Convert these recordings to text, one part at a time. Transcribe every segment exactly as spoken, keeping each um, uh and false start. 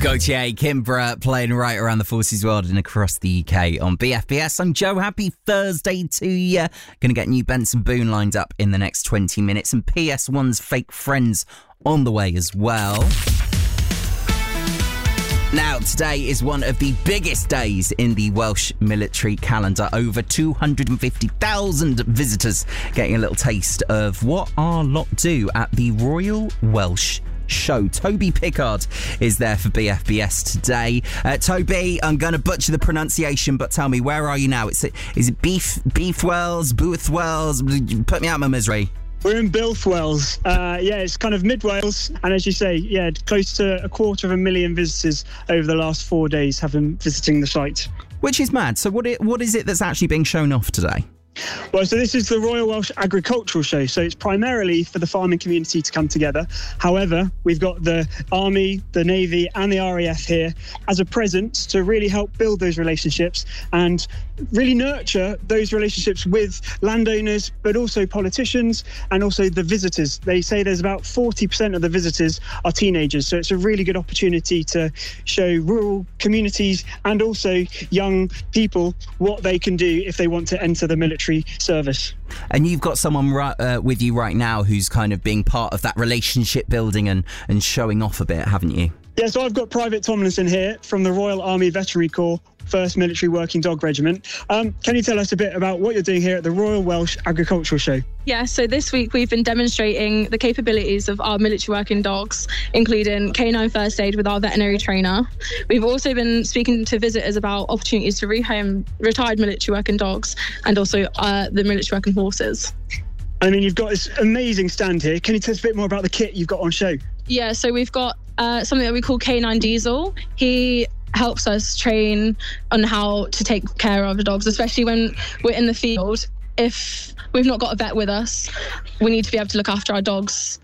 Gaultier, Kimbra playing right around the Forces world and across the U K on B F B S. I'm Joe. Happy Thursday to you. Going to get new Benson Boone lined up in the next twenty minutes and P S one's Fake Friends on the way as well. Now, today is one of the biggest days in the Welsh military calendar. Over two hundred fifty thousand visitors getting a little taste of what our lot do at the Royal Welsh Show. Toby Pickard is there for B F B S today. Uh, Toby, I'm going to butcher the pronunciation, but tell me, where are you now? It's, is it Beef, Beefwells, Boothwells? Put me out of my misery. We're in Bilthwells. Uh, yeah, it's kind of mid Wales, and as you say, yeah, close to a quarter of a million visitors over the last four days have been visiting the site. Which is mad. So what it, what is it that's actually being shown off today? Well, so this is the Royal Welsh Agricultural Show, so it's primarily for the farming community to come together. However, we've got the Army, the Navy and the R A F here as a presence to really help build those relationships and really nurture those relationships with landowners, but also politicians and also the visitors. They say there's about forty percent of the visitors are teenagers, so it's a really good opportunity to show rural communities and also young people what they can do if they want to enter the military service. And you've got someone right, uh, with you right now who's kind of being part of that relationship building and, and showing off a bit, haven't you? Yeah, so I've got Private Tomlinson here from the Royal Army Veterinary Corps, first Military Working Dog Regiment. Um, can you tell us a bit about what you're doing here at the Royal Welsh Agricultural Show? Yeah, so this week we've been demonstrating the capabilities of our military working dogs, including canine first aid with our veterinary trainer. We've also been speaking to visitors about opportunities to rehome retired military working dogs and also uh, the military working horses. I mean, you've got this amazing stand here. Can you tell us a bit more about the kit you've got on show? Yeah, so we've got uh, something that we call Canine Diesel. He helps us train on how to take care of the dogs, especially when we're in the field. If we've not got a vet with us, we need to be able to look after our dogs.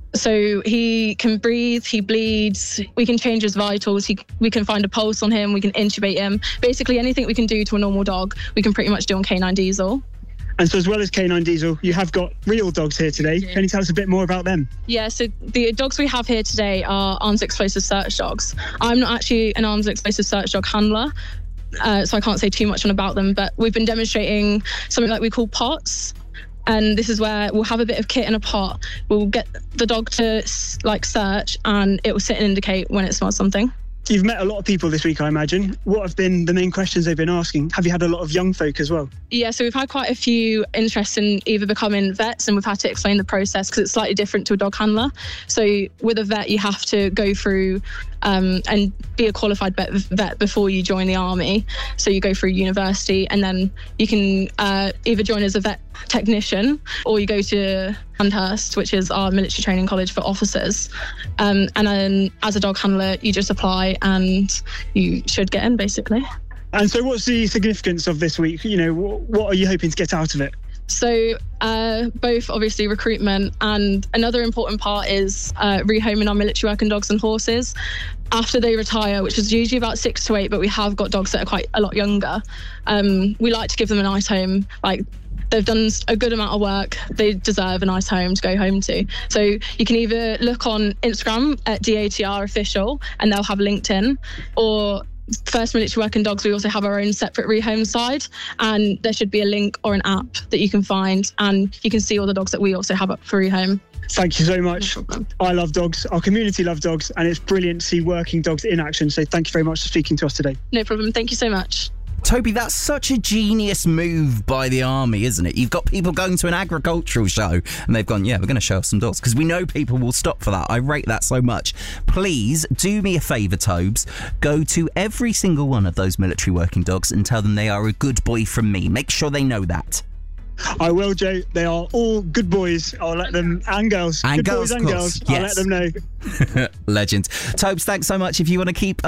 So he can breathe, he bleeds, we can change his vitals, he, we can find a pulse on him, we can intubate him. Basically anything we can do to a normal dog, we can pretty much do on Canine Diesel. And so as well as Canine Diesel, you have got real dogs here today. Can you tell us a bit more about them? Yeah, so the dogs we have here today are arms explosive search dogs. I'm not actually an arms explosive search dog handler, uh, so I can't say too much on about them, but we've been demonstrating something like we call pots. And this is where we'll have a bit of kit in a pot. We'll get the dog to like search and it will sit and indicate when it smells something. You've met a lot of people this week, I imagine. What have been the main questions they've been asking? Have you had a lot of young folk as well? Yeah, so we've had quite a few interests in either becoming vets, and we've had to explain the process because it's slightly different to a dog handler. So with a vet, you have to go through um, and be a qualified vet, vet before you join the army. So you go through university and then you can uh, either join as a vet technician or you go to Sandhurst, which is our military training college for officers. Um, and then as a dog handler, you just apply and you should get in, basically. And so what's the significance of this week? You know, what are you hoping to get out of it? So uh, both obviously recruitment, and another important part is uh, rehoming our military working dogs and horses after they retire, which is usually about six to eight, but we have got dogs that are quite a lot younger. Um, we like to give them a nice home. Like, they've done a good amount of work. They deserve a nice home to go home to. So you can either look on Instagram at D A T R official and they'll have LinkedIn, or First Military Working Dogs, we also have our own separate rehome side, and there should be a link or an app that you can find and you can see all the dogs that we also have up for rehome. Thank you so much. No I love dogs. Our community love dogs, and it's brilliant to see working dogs in action. So thank you very much for speaking to us today. No problem. Thank you so much. Toby, that's such a genius move by the army, isn't it? You've got people going to an agricultural show and they've gone, yeah, we're going to show off some dogs, because we know people will stop for that. I rate that so much. Please do me a favour, Tobes. Go to every single one of those military working dogs and tell them they are a good boy from me. Make sure they know that. I will, Joe. They are all good boys. I'll let them, and girls. And good girls, boys and girls. Yes. I'll let them know. Legend. Tobes, thanks so much. If you want to keep